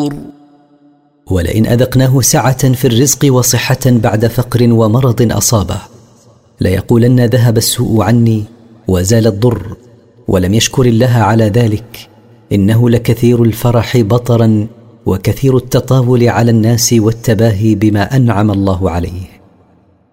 النار. ولئن أذقناه سعة في الرزق وصحة بعد فقر ومرض أصابه ليقولن ذهب السوء عني وزال الضر، ولم يشكر الله على ذلك. إنه لكثير الفرح بطرا وكثير التطاول على الناس والتباهي بما أنعم الله عليه.